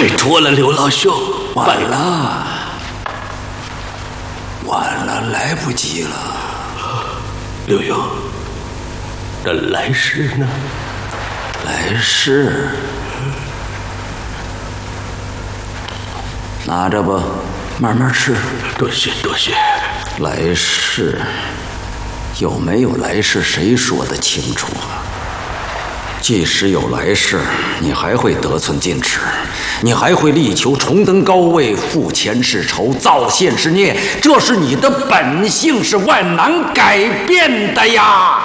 拜托了，刘老兄。 晚了，晚了，来不及了。 刘墉，那来世呢？ 来世，拿着吧，慢慢吃。 多谢多谢。 来世有没有来世，谁说得清楚啊？即使有来世，你还会得寸进尺，你还会力求重登高位，负前世仇，造现世孽，这是你的本性，是万难改变的呀。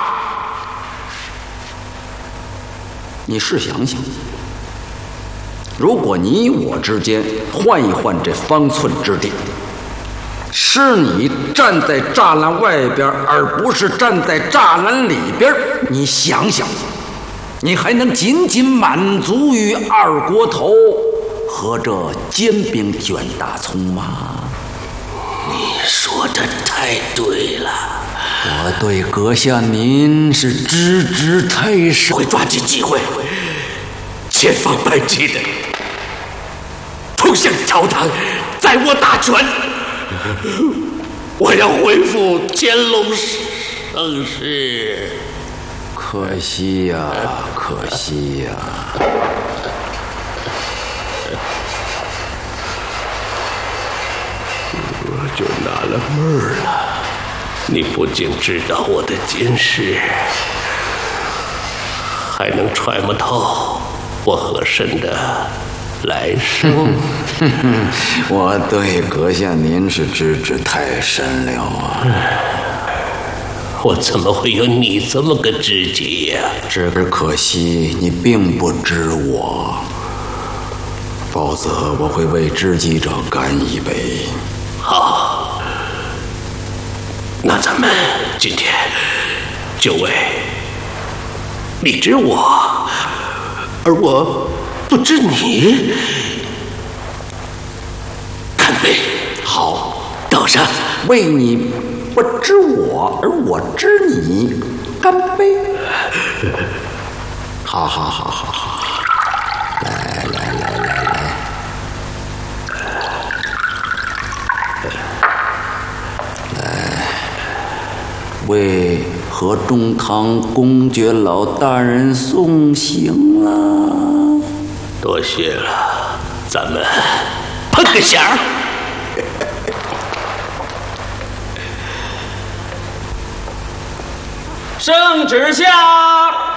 你试想想，如果你我之间换一换这方寸之地，是你站在栅栏外边，而不是站在栅栏里边，你想想，你还能仅仅满足于二锅头和这煎饼卷大葱吗？ 你说的太对了。 我对阁下您是知之太少， 会抓紧机会，千方百计的冲向朝堂，在握大权。我要恢复乾隆盛世。 可惜呀，可惜呀。 我就纳了闷儿了。你不仅知道我的今世，还能揣摩透我和珅的来世。 我对阁下您是知之太深了啊！ 我怎么会有你这么个知己呀？ 只可惜你并不知我，否则我会为知己者干一杯。 好，那咱们今天就为你知我，而我不知你，干杯！ 好， 倒上。 为你不知我，而我知你，干杯！好好好好好，来来来来来，来，为河中堂公爵老大人送行了。 多谢了，咱们碰个响儿。 圣旨下，